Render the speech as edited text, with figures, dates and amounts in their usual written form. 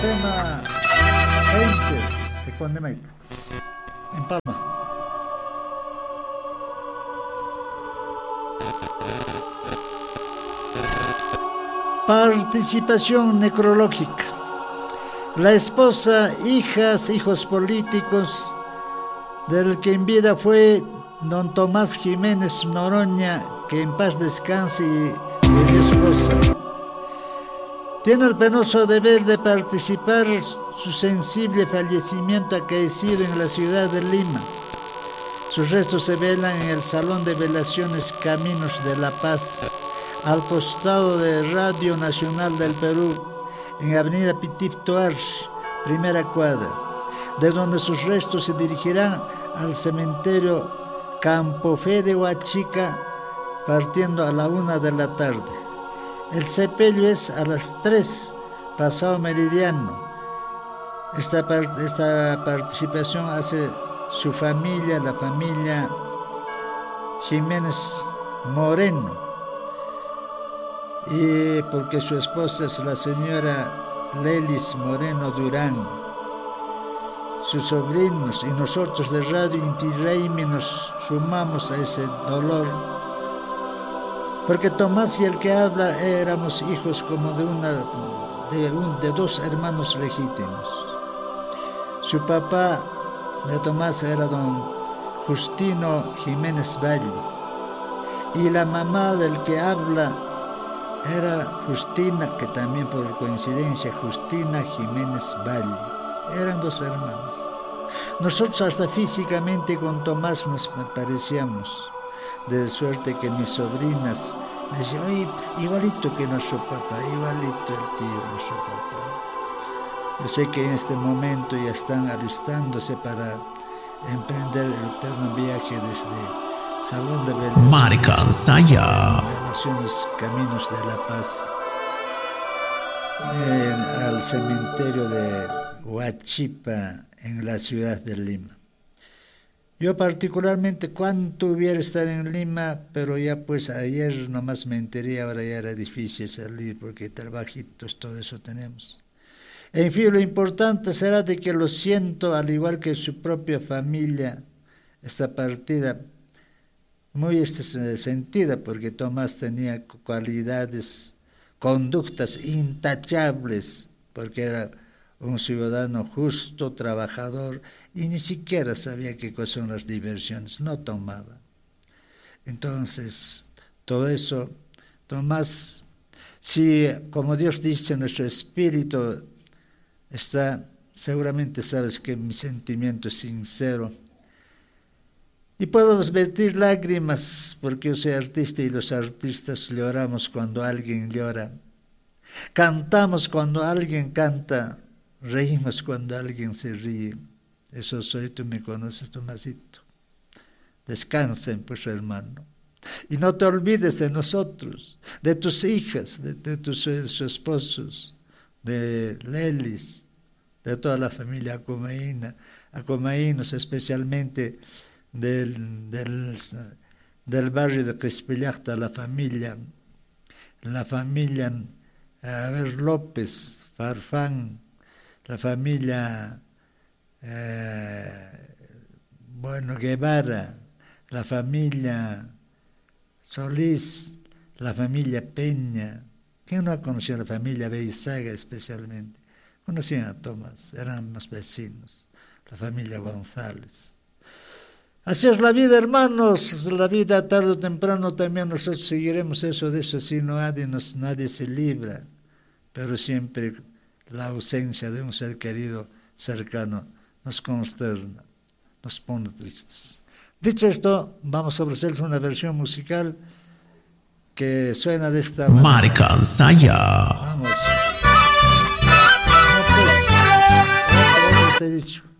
tema 20 de Condemaica, en Palma. Participación necrológica. La esposa, hijas, hijos políticos del que en vida fue don Tomás Jiménez Noroña, que en paz descanse y Dios goza, tiene el penoso deber de participar su sensible fallecimiento acaecido en la ciudad de Lima. Sus restos se velan en el Salón de Velaciones Caminos de la Paz, al costado de Radio Nacional del Perú, en Avenida Pitif Toar, primera cuadra, de donde sus restos se dirigirán al cementerio Campo Fe de Huachica, partiendo a la 1 de la tarde. El sepelio es a las 3, pasado meridiano. Esta participación hace su familia, la familia Jiménez Moreno, y porque su esposa es la señora Lelis Moreno Durán, sus sobrinos y nosotros de Radio Inti Raymi nos sumamos a ese dolor, porque Tomás y el que habla éramos hijos como de dos hermanos legítimos. Su papá de Tomás era don Justino Jiménez Valle, y la mamá del que habla era Justina, que también por coincidencia, Justina Jiménez Valle. Eran dos hermanos. Nosotros hasta físicamente con Tomás nos parecíamos, de suerte que mis sobrinas me decían, oye, igualito que nuestro papá, igualito el tío, nuestro papá. Yo sé que en este momento ya están alistándose para emprender el eterno viaje desde Salón de Velaciones Caminos de la Paz al cementerio de Huachipa en la ciudad de Lima. Yo particularmente cuánto hubiera estar en Lima, pero ya pues ayer nomás me enteré, ahora ya era difícil salir porque trabajitos, todo eso tenemos. En fin, lo importante será de que lo siento, al igual que su propia familia, esta partida muy sentida, porque Tomás tenía cualidades, conductas intachables, porque era un ciudadano justo, trabajador, y ni siquiera sabía qué cosas son las diversiones, no tomaba. Entonces, todo eso, Tomás, si como Dios dice, nuestro espíritu está, seguramente sabes que mi sentimiento es sincero, y puedo vertir lágrimas porque yo soy artista y los artistas lloramos cuando alguien llora, cantamos cuando alguien canta, reímos cuando alguien se ríe. Eso soy, tú me conoces, Tomasito. Descansen, pues, hermano. Y no te olvides de nosotros, de tus hijas, de tus esposos, de Lelis, de toda la familia Acomaínos, especialmente del barrio de Crespillacta, la familia López, Farfán, la familia Guevara, la familia Solís, la familia Peña. ¿Quién no ha conocido a la familia Beizaga especialmente? Conocían a Tomás, éramos vecinos, la familia González. Así es la vida, hermanos, la vida tarde o temprano también nosotros seguiremos eso, de eso así nadie se libra, pero siempre la ausencia de un ser querido cercano nos consterna, nos pone tristes. Dicho esto, vamos a ofrecerles una versión musical que suena de esta manera. Marca Saya. Vamos. No, pues, te he dicho.